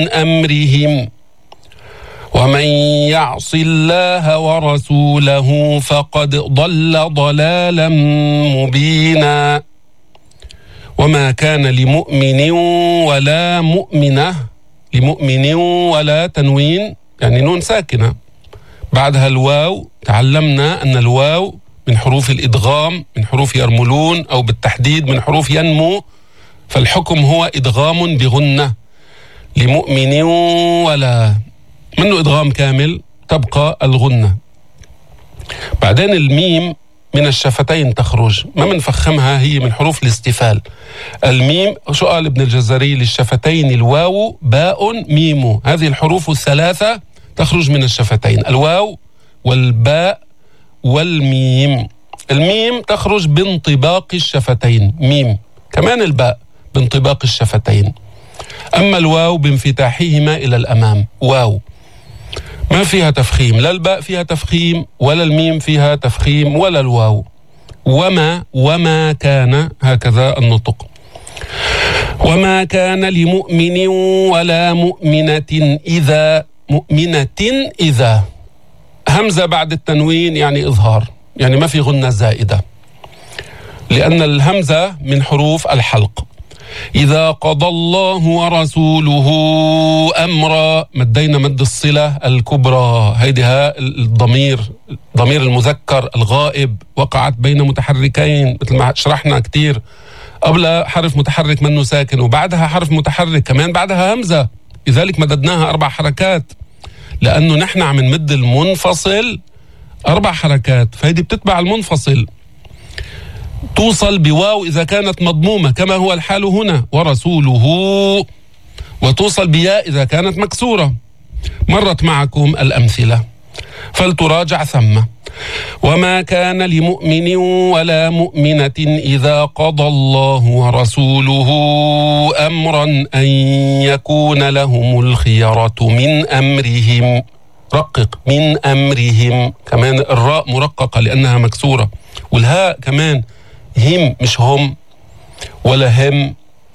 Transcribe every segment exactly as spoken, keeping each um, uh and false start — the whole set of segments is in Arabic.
أمرهم ومن يعص الله ورسوله فقد ضل ضلالا مبينا. وما كان لمؤمن ولا مؤمنة، لمؤمن ولا تنوين يعني نون ساكنة بعدها الواو. تعلمنا أن الواو من حروف الإدغام، من حروف يرملون، أو بالتحديد من حروف ينمو، فالحكم هو إدغام بغنة. لمؤمن ولا منه إدغام كامل تبقى الغنة. بعدين الميم من الشفتين تخرج، ما منفخمها، هي من حروف الاستفال. الميم شو قال ابن الجزري؟ للشفتين الواو باء ميم، هذه الحروف الثلاثة تخرج من الشفتين، الواو والباء والميم. الميم تخرج بانطباق الشفتين، ميم، كمان الباء بانطباق الشفتين. أما الواو بانفتاحهما إلى الأمام، واو ما فيها تفخيم، لا الباء فيها تفخيم ولا الميم فيها تفخيم ولا الواو. وما وما كان هكذا النطق. وما كان لمؤمن ولا مؤمنة إذا، مؤمنة إذا، همزة بعد التنوين يعني إظهار، يعني ما في غنة زائدة، لأن الهمزة من حروف الحلق. إذا قضى الله ورسوله أمرا، مدينا مد الصلة الكبرى، هيدها الضمير، ضمير المذكر الغائب، وقعت بين متحركين مثل ما شرحنا كتير. قبل حرف متحرك منه ساكن وبعدها حرف متحرك كمان بعدها همزة، لذلك مددناها أربع حركات، لأنه نحن عم نمد المنفصل أربع حركات، فهيدي بتتبع المنفصل. توصل بواو إذا كانت مضمومة كما هو الحال هنا، ورسوله، وتوصل بياء إذا كانت مكسورة. مرت معكم الأمثلة فلتراجع ثم. وما كان لمؤمن ولا مؤمنة إذا قضى الله ورسوله أمرا أن يكون لهم الخيرة من أمرهم. رقق من أمرهم، كمان الراء مرققة لأنها مكسورة، والهاء كمان هم مش هم ولا هم.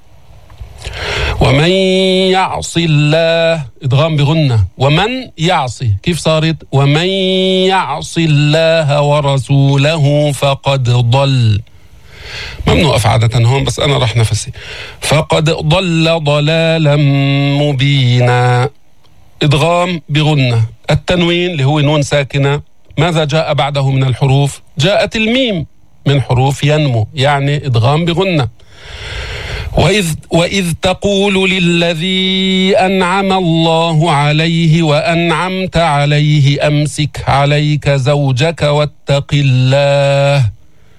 ومن يعصي الله، إدغام بغنة، ومن يعصي كيف صارت؟ ومن يعصي الله ورسوله فقد ضل، ممنوع عادة هون بس أنا رح نفسي، فقد ضل ضلالا مبينا. إدغام بغنة. التنوين اللي هو نون ساكنة ماذا جاء بعده من الحروف؟ جاءت الميم من حروف ينمو، يعني إدغام بغنة. وإذ, وإذ تقول للذي أنعم الله عليه وأنعمت عليه أمسك عليك زوجك واتق الله.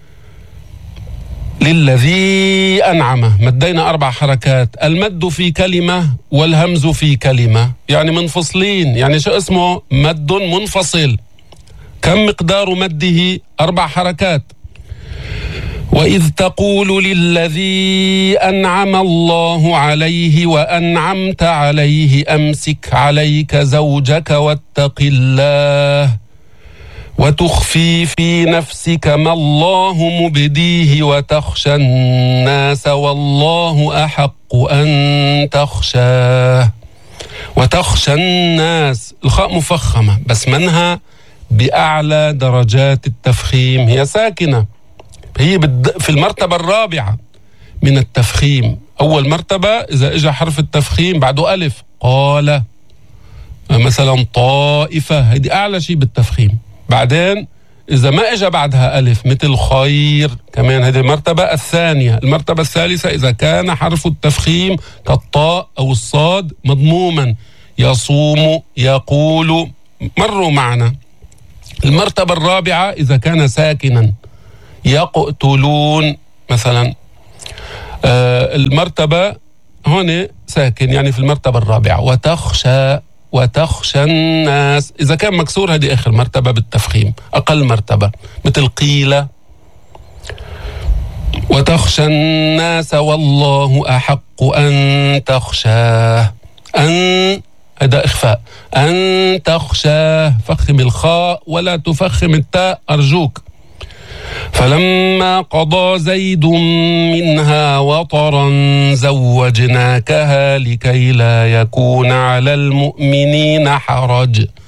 للذي أنعم مدينا أربع حركات، المد في كلمة والهمز في كلمة، يعني منفصلين، يعني شو اسمه؟ مد منفصل. كم مقدار مده؟ أربع حركات. وإذ تقول للذي أنعم الله عليه وأنعمت عليه أمسك عليك زوجك واتق الله وتخفي في نفسك ما الله مبديه وتخشى الناس والله أحق أن تخشاه. وتخشى الناس، الخاء مفخمة بس منها بأعلى درجات التفخيم، هي ساكنة، هي في المرتبة الرابعة من التفخيم. أول مرتبة إذا إجا حرف التفخيم بعده ألف، قال مثلا طائفة، هيدي أعلى شيء بالتفخيم. بعدين إذا ما إجا بعدها ألف مثل خير، كمان هذه المرتبة الثانية. المرتبة الثالثة إذا كان حرف التفخيم كالطاء أو الصاد مضموما، يصوم، يقول، مروا معنا. المرتبة الرابعة إذا كان ساكنا، يقتلون مثلا. آه المرتبة هون ساكن، يعني في المرتبة الرابعة. وتخشى، وتخشى الناس إذا كان مكسور، هذه آخر مرتبة بالتفخيم، أقل مرتبة، مثل قيل. وتخشى الناس والله أحق أن تخشاه. أن هذا إخفاء، أن تخشاه، فخم الخاء ولا تفخم التاء أرجوك. فلما قضى زيد منها وطرا زوجناكها لكي لا يكون على المؤمنين حرج